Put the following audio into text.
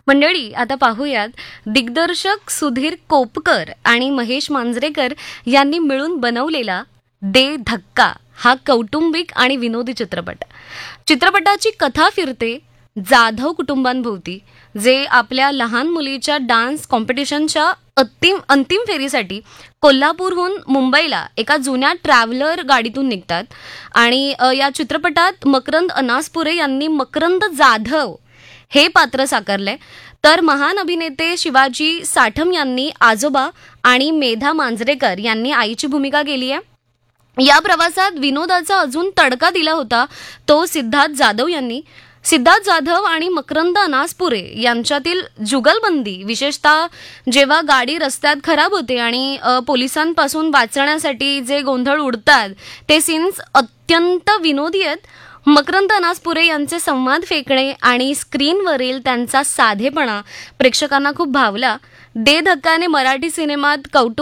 मंडळी, आता पाहूयात दिग्दर्शक सुधीर कोपकर आणि महेश मांजरेकर यांनी मिळून बनवलेला दे धक्का हा कौटुंबिक आणि विनोदी चित्रपट. चित्रपटाची कथा फिरते जाधव कुटुंबांभोवती, जे आपल्या लहान मुलीच्या डान्स कॉम्पिटिशनच्या अंतिम फेरीसाठी कोल्हापूरहून मुंबईला एका जुन्या ट्रॅव्हलर गाडीतून निघतात. आणि या चित्रपटात मकरंद अनासपुरे यांनी मकरंद जाधव हे पात्र साकारले, तर महान अभिनेते शिवाजी साठम यांनी आजोबा आणि मेधा मांजरेकर यांनी आईची भूमिका केली आहे. या प्रवासात विनोदाचा अजून तडका दिला होता तो सिद्धार्थ जाधव यांनी. सिद्धार्थ जाधव आणि मकरंद अनासपुरे यांच्यातील जुगलबंदी, विशेषतः जेव्हा गाडी रस्त्यात खराब होते आणि पोलिसांपासून वाचण्यासाठी जे गोंधळ उडतात ते सीन्स अत्यंत विनोदी आहेत. मकरंद अनासपुरे यांचे संवाद फेकणे आणि स्क्रीनवरील त्यांचा साधेपणा प्रेक्षकांना खूप भावला. दे धक्काने मराठी सिनेमात कौटुंबिक